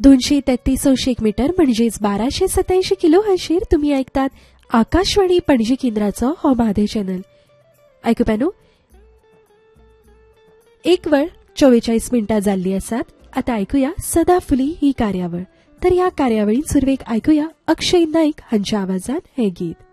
233 metre म्हणजेच 1287 kilo हर्षेर तुम्ही ऐकतात आकाशवाणी पणजी केंद्राचो हो म्हादय चॅनल. ऐकुप्यानो, 1:44 मिनटां जाल्ली आसात. आता ऐकूया सदाफुली ही कार्यावळ. तर ह्या कार्यावळीत सुरवेक ऐकूया अक्षय नाईक हांच्या आवाजात हे गीत.